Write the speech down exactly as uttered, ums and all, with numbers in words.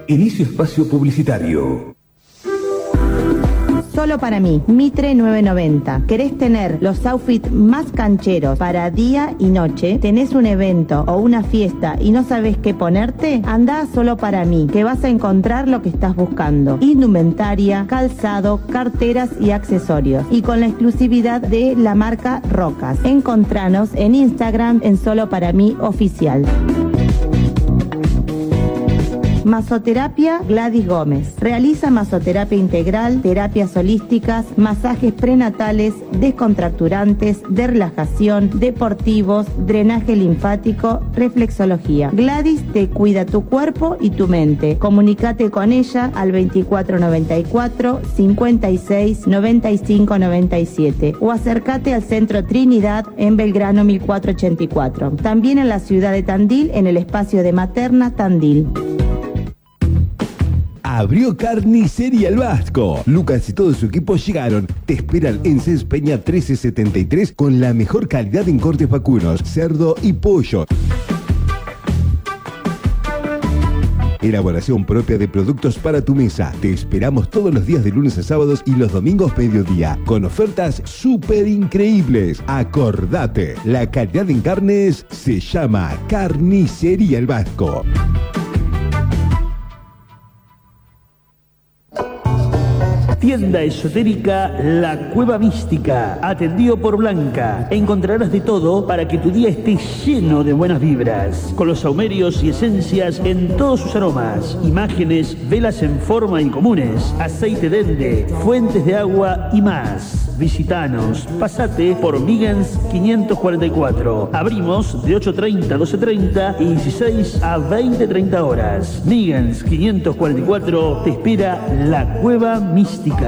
Inicio espacio publicitario. Solo para mí, Mitre nueve noventa. ¿Querés tener los outfits más cancheros para día y noche? ¿Tenés un evento o una fiesta y no sabés qué ponerte? Andá a Solo para mí, que vas a encontrar lo que estás buscando. Indumentaria, calzado, carteras y accesorios. Y con la exclusividad de la marca Rocas. Encontranos en Instagram en Solo para mí Oficial. Masoterapia Gladys Gómez. Realiza masoterapia integral, terapias holísticas, masajes prenatales, descontracturantes, de relajación, deportivos, drenaje linfático, reflexología. Gladys te cuida tu cuerpo y tu mente. Comunícate con ella al veinticuatro noventa y cuatro, cincuenta y seis, noventa y cinco noventa y siete o acércate al Centro Trinidad en Belgrano mil cuatrocientos ochenta y cuatro. También en la ciudad de Tandil, en el espacio de Materna Tandil. Abrió Carnicería El Vasco. Lucas y todo su equipo llegaron. Te esperan en Cés Peña trece setenta y tres con la mejor calidad en cortes vacunos, cerdo y pollo. Elaboración propia de productos para tu mesa. Te esperamos todos los días de lunes a sábados y los domingos mediodía, con ofertas súper increíbles. Acordate, la calidad en carnes se llama Carnicería El Vasco. Tienda esotérica La Cueva Mística, atendido por Blanca. Encontrarás de todo para que tu día esté lleno de buenas vibras. Con los saumerios y esencias en todos sus aromas. Imágenes, velas en forma incomunes, aceite dende, fuentes de agua y más. Visitanos, pasate por Miggins quinientos cuarenta y cuatro. Abrimos de ocho treinta a doce treinta y dieciséis a veinte treinta horas. Miggins quinientos cuarenta y cuatro te espera La Cueva Mística.